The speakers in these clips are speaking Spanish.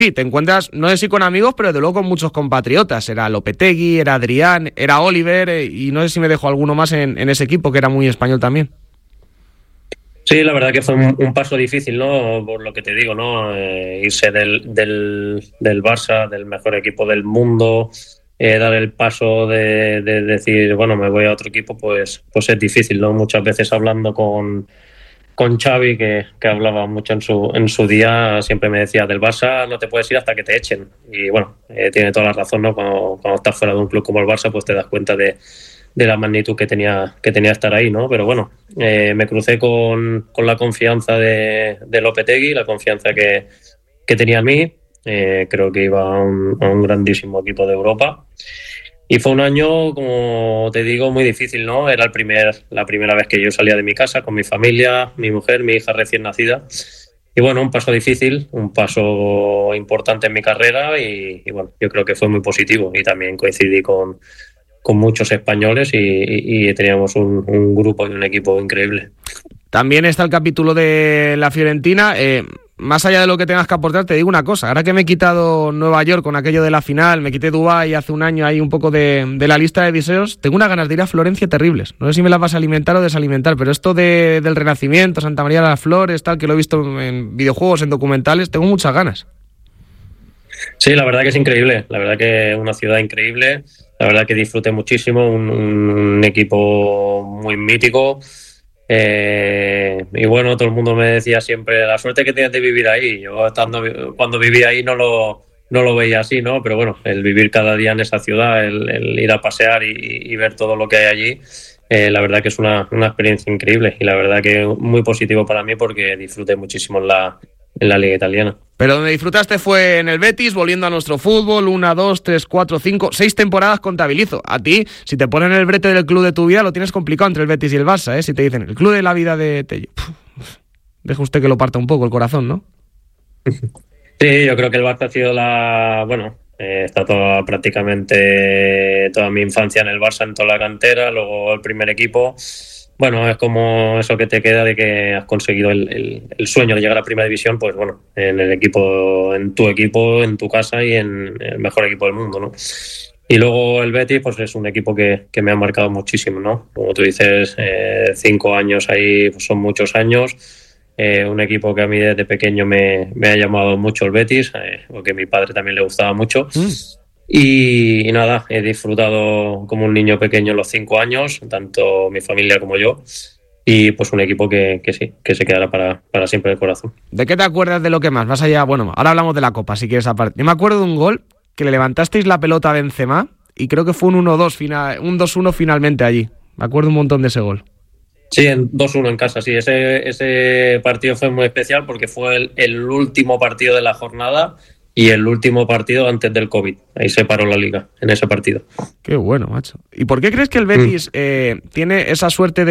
Sí, te encuentras, no sé si con amigos, pero de luego con muchos compatriotas. Era Lopetegui, era Adrián, era Oliver, y no sé si me dejó alguno más en ese equipo que era muy español también. Sí, la verdad que fue un paso difícil, ¿no? Por lo que te digo, ¿no? Irse del Barça, del mejor equipo del mundo, dar el paso de decir, bueno, me voy a otro equipo, pues es difícil, ¿no? Muchas veces hablando con Xavi, que hablaba mucho en su día, siempre me decía, del Barça no te puedes ir hasta que te echen. Y bueno, tiene toda la razón, ¿no? Cuando estás fuera de un club como el Barça, pues te das cuenta de la magnitud que tenía estar ahí, ¿no? Pero bueno, me crucé con la confianza de Lopetegui, la confianza que tenía en mí. Creo que iba a un grandísimo equipo de Europa. Y fue un año, como te digo, muy difícil, ¿no? Era la primera vez que yo salía de mi casa con mi familia, mi mujer, mi hija recién nacida. Y bueno, un paso difícil, un paso importante en mi carrera y bueno, yo creo que fue muy positivo. Y también coincidí con muchos españoles y teníamos un grupo y un equipo increíble. También está el capítulo de la Fiorentina. Más allá de lo que tengas que aportar, te digo una cosa. Ahora que me he quitado Nueva York con aquello de la final, me quité Dubái hace un año ahí un poco de la lista de deseos, tengo unas ganas de ir a Florencia terribles. No sé si me las vas a alimentar o desalimentar, pero esto del Renacimiento, Santa María de las Flores, tal, que lo he visto en videojuegos, en documentales, tengo muchas ganas. Sí, la verdad que es increíble. La verdad que es una ciudad increíble. La verdad que disfruté muchísimo. Un equipo muy mítico. Y bueno, todo el mundo me decía siempre la suerte que tienes de vivir ahí. Yo cuando vivía ahí no lo veía así, ¿no? Pero bueno, el vivir cada día en esa ciudad, el ir a pasear y ver todo lo que hay allí, la verdad que es una experiencia increíble y la verdad que muy positivo para mí porque disfruté muchísimo en la Liga Italiana. Pero donde disfrutaste fue en el Betis, volviendo a nuestro fútbol, 1, 2, 3, 4, 5, 6 temporadas contabilizo. A ti, si te ponen el brete del club de tu vida, lo tienes complicado entre el Betis y el Barça, ¿eh? Si te dicen, el club de la vida de Tello. Deja usted que lo parta un poco el corazón, ¿no? Sí, yo creo que el Barça ha sido está prácticamente toda mi infancia en el Barça, en toda la cantera, luego el primer equipo. Bueno, es como eso que te queda de que has conseguido el sueño de llegar a Primera División, pues bueno, en el equipo, en tu casa y en el mejor equipo del mundo, ¿no? Y luego el Betis, pues es un equipo que me ha marcado muchísimo, ¿no? Como tú dices, 5 años ahí pues son muchos años. Un equipo que a mí desde pequeño me ha llamado mucho el Betis, porque a mi padre también le gustaba mucho. Y nada, he disfrutado como un niño pequeño los 5 años, tanto mi familia como yo. Y pues un equipo que sí, que se quedará para siempre en el corazón. ¿De qué te acuerdas de lo que más? Más allá, bueno, ahora hablamos de la Copa, si quieres aparte. Yo me acuerdo de un gol que le levantasteis la pelota a Benzema y creo que fue un 1-2 un 2-1 finalmente allí. Me acuerdo un montón de ese gol. Sí, en 2-1 en casa, sí. Ese partido fue muy especial porque fue el último partido de la jornada y el último partido antes del COVID. Ahí se paró la liga, en ese partido. Qué bueno, macho. ¿Y por qué crees que el Betis tiene esa suerte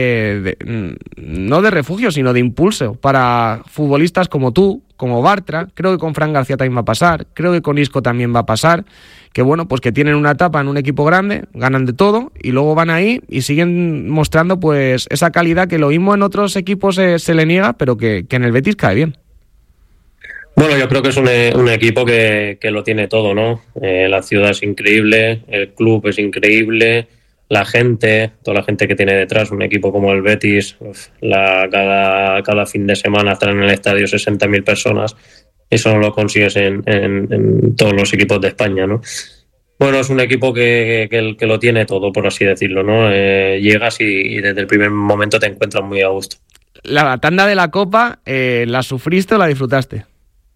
no de refugio, sino de impulso para futbolistas como tú, como Bartra? Creo que con Fran García también va a pasar, creo que con Isco también va a pasar, que bueno, pues que tienen una etapa en un equipo grande, ganan de todo y luego van ahí y siguen mostrando pues esa calidad que lo mismo en otros equipos se le niega, pero que en el Betis cae bien. Bueno, yo creo que es un equipo que lo tiene todo, ¿no? La ciudad es increíble, el club es increíble, la gente, toda la gente que tiene detrás, un equipo como el Betis, cada fin de semana están en el estadio 60.000 personas, eso no lo consigues en todos los equipos de España, ¿no? Bueno, es un equipo que lo tiene todo, por así decirlo, ¿no? Llegas y desde el primer momento te encuentras muy a gusto. La tanda de la Copa, ¿la sufriste o la disfrutaste?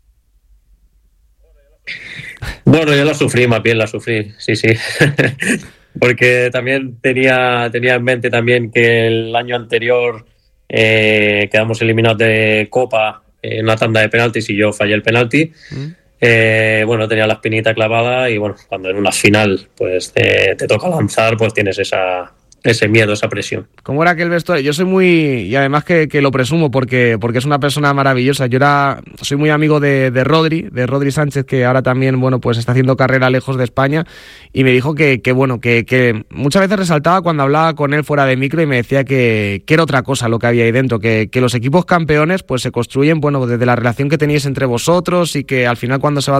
Bueno, yo la sufrí, sí. Porque también tenía en mente también que el año anterior quedamos eliminados de Copa en una tanda de penaltis y yo fallé el penalti. Bueno, tenía la espinita clavada y bueno, cuando en una final pues te toca lanzar, pues tienes esa ese miedo, esa presión. ¿Cómo era aquel vestuario? Yo soy muy... Y además que lo presumo porque es una persona maravillosa. Soy muy amigo de Rodri Sánchez, que ahora también, bueno, pues está haciendo carrera lejos de España, y me dijo que muchas veces resaltaba cuando hablaba con él fuera de micro y me decía que era otra cosa lo que había ahí dentro, que los equipos campeones pues se construyen, bueno, desde la relación que teníais entre vosotros, y que al final cuando se va